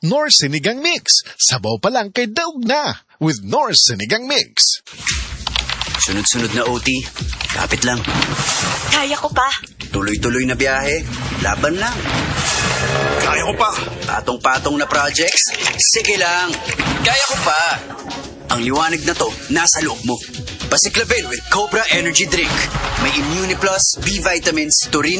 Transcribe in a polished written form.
Knorr Sinigang Mix. Sabaw pa lang kay daog na with Knorr Sinigang Mix. Sunod-sunod na OT. Kapit lang. Kaya ko pa. Tuloy-tuloy na biyahe. Laban lang. Kaya ko pa. Patong-patong na projects. Sige lang. Kaya ko pa. Ang liwanag na to, nasa loob mo. Pasiklabil with Cobra Energy Drink. May Immuniplus, B vitamins, taurine